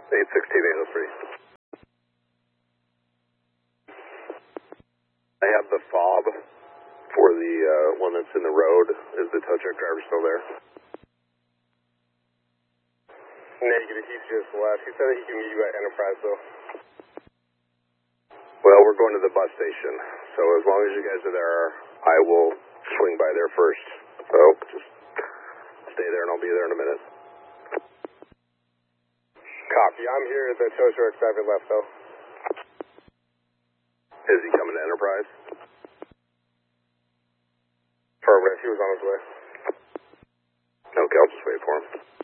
816 803. I have the fob for the one that's in the road. Is the tow truck driver still there? Negative, he's just left. He said that he can meet you at Enterprise, though. Well, we're going to the bus station, so as long as you guys are there, I will swing by there first. So, just stay there and I'll be there in a minute. Copy. I'm here. The tow truck driver left, though. Is he coming to Enterprise? Perfect. He was on his way. Okay, I'll just wait for him.